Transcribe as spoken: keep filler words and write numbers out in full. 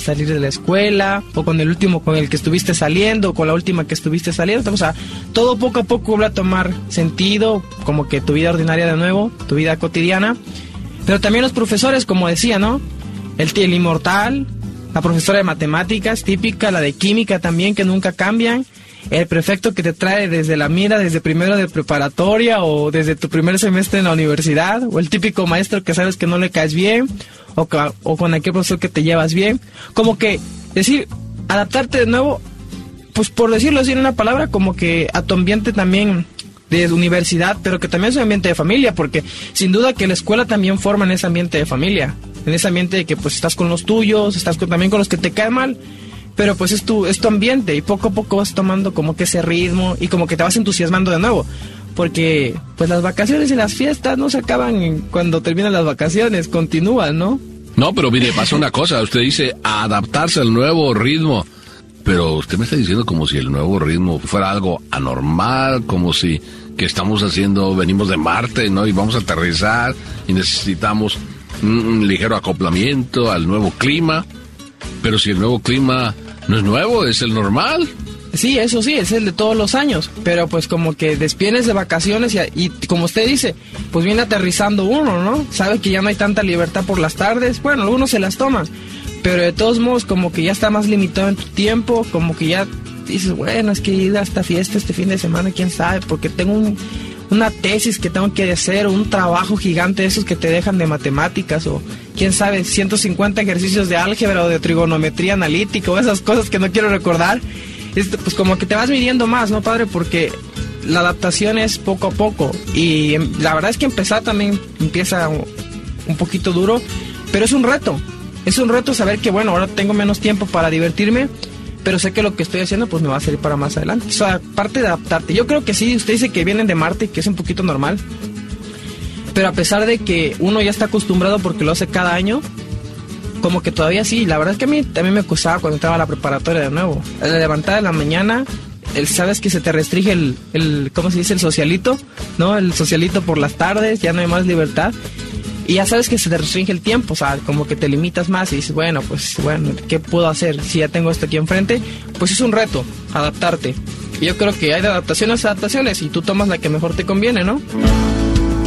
salir de la escuela, o con el último con el que estuviste saliendo, o con la última que estuviste saliendo. O sea, todo poco a poco vuelve a tomar sentido, como que tu vida ordinaria de nuevo, tu vida cotidiana. Pero también los profesores, como decía, ¿no? El, el inmortal, la profesora de matemáticas típica, la de química también, que nunca cambian. El prefecto que te trae desde la mira, desde primero de preparatoria o desde tu primer semestre en la universidad, o el típico maestro que sabes que no le caes bien, o, o con aquel profesor que te llevas bien. Como que, decir, adaptarte de nuevo, pues por decirlo así en una palabra, como que a tu ambiente también de universidad, pero que también es un ambiente de familia, porque sin duda que la escuela también forma en ese ambiente de familia, en ese ambiente de que pues estás con los tuyos, estás con, también con los que te caen mal, pero pues es tu, es tu ambiente, y poco a poco vas tomando como que ese ritmo y como que te vas entusiasmando de nuevo, porque pues las vacaciones y las fiestas no se acaban cuando terminan las vacaciones, continúan, ¿no? No, pero mire, pasa una cosa, usted dice adaptarse al nuevo ritmo, pero usted me está diciendo como si el nuevo ritmo fuera algo anormal, como si que estamos haciendo, venimos de Marte, ¿no? Y vamos a aterrizar y necesitamos un, un ligero acoplamiento al nuevo clima, pero si el nuevo clima no es nuevo, es el normal. Sí, eso sí, es el de todos los años, pero pues como que despienes de vacaciones y, y como usted dice, pues viene aterrizando uno, ¿no? Sabe que ya no hay tanta libertad por las tardes, bueno, algunos se las toman, pero de todos modos como que ya está más limitado en tu tiempo, como que ya dices, bueno, es que ir a esta fiesta este fin de semana, quién sabe, porque tengo un, una tesis que tengo que hacer, o un trabajo gigante de esos que te dejan de matemáticas, o quién sabe, ciento cincuenta ejercicios de álgebra o de trigonometría analítica, o esas cosas que no quiero recordar. Este, pues como que te vas midiendo más, ¿no, padre? Porque la adaptación es poco a poco, y la verdad es que empezar también empieza un poquito duro, pero es un reto, es un reto saber que, bueno, ahora tengo menos tiempo para divertirme, pero sé que lo que estoy haciendo pues me va a servir para más adelante. O sea, parte de adaptarte. Yo creo que sí, usted dice que vienen de Marte, que es un poquito normal, pero a pesar de que uno ya está acostumbrado porque lo hace cada año, como que todavía sí. La verdad es que a mí también me costaba cuando entraba a la preparatoria de nuevo. Al levantar en la mañana, el, sabes que se te restringe el, el, ¿cómo se dice? El socialito, ¿no? El socialito por las tardes, ya no hay más libertad. Y ya sabes que se te restringe el tiempo, o sea, como que te limitas más y dices, bueno, pues, bueno, ¿qué puedo hacer si ya tengo esto aquí enfrente? Pues es un reto, adaptarte. Y yo creo que hay de adaptaciones a adaptaciones y tú tomas la que mejor te conviene, ¿no?